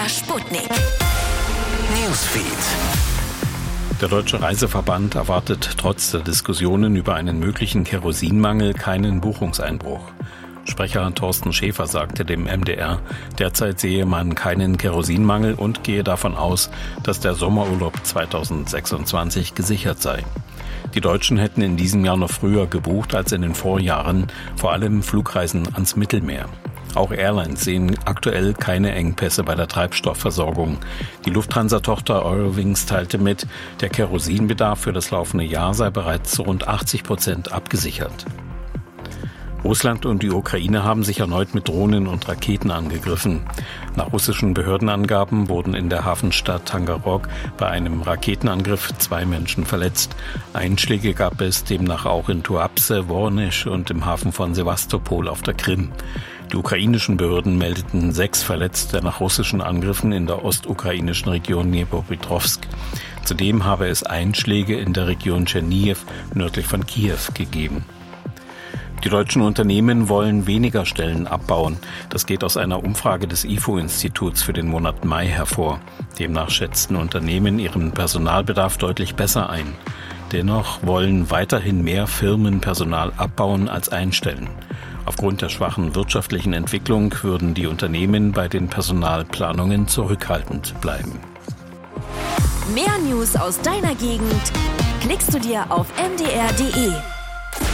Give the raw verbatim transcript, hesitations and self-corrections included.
Sputnik. Newsfeed. Der Deutsche Reiseverband erwartet trotz der Diskussionen über einen möglichen Kerosinmangel keinen Buchungseinbruch. Sprecher Thorsten Schäfer sagte dem M D R, derzeit sehe man keinen Kerosinmangel und gehe davon aus, dass der Sommerurlaub zweitausendsechsundzwanzig gesichert sei. Die Deutschen hätten in diesem Jahr noch früher gebucht als in den Vorjahren, vor allem Flugreisen ans Mittelmeer. Auch Airlines sehen aktuell keine Engpässe bei der Treibstoffversorgung. Die Lufthansa-Tochter Eurowings teilte mit, der Kerosinbedarf für das laufende Jahr sei bereits zu rund achtzig Prozent abgesichert. Russland und die Ukraine haben sich erneut mit Drohnen und Raketen angegriffen. Nach russischen Behördenangaben wurden in der Hafenstadt Tangarog bei einem Raketenangriff zwei Menschen verletzt. Einschläge gab es demnach auch in Tuapse, Wornisch und im Hafen von Sewastopol auf der Krim. Die ukrainischen Behörden meldeten sechs Verletzte nach russischen Angriffen in der ostukrainischen Region Dnipropetrovsk. Zudem habe es Einschläge in der Region Tschernihiw nördlich von Kiew gegeben. Die deutschen Unternehmen wollen weniger Stellen abbauen. Das geht aus einer Umfrage des I F O-Instituts für den Monat Mai hervor. Demnach schätzten Unternehmen ihren Personalbedarf deutlich besser ein. Dennoch wollen weiterhin mehr Firmen Personal abbauen als einstellen. Aufgrund der schwachen wirtschaftlichen Entwicklung würden die Unternehmen bei den Personalplanungen zurückhaltend bleiben. Mehr News aus deiner Gegend klickst du dir auf m d r punkt d e.